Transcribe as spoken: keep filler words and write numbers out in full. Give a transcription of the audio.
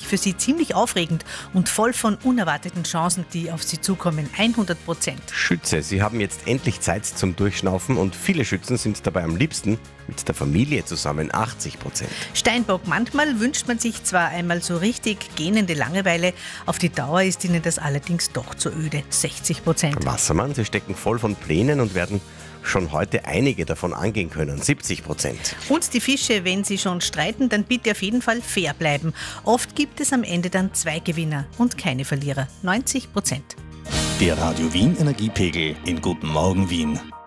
für sie ziemlich aufregend und voll von unerwarteten Chancen, die auf sie zukommen. hundert Prozent. Schütze, Sie haben jetzt endlich Zeit zum Durchschnaufen und viele Schützen sind dabei am liebsten mit der Familie zusammen, achtzig Prozent. Steinbock, manchmal wünscht man sich zwar einmal so richtig gähnende Langeweile, auf die Dauer ist ihnen das allerdings doch zu öde, sechzig Prozent. Wassermann, Sie stecken voll von Plänen und werden schon heute einige davon angehen können, siebzig Prozent. Und die Fische, wenn sie schon streiten, dann bitte auf jeden Fall fair bleiben. Oft gibt es am Ende dann zwei Gewinner und keine Verlierer, neunzig Prozent. Der Radio Wien Energiepegel in Guten Morgen Wien.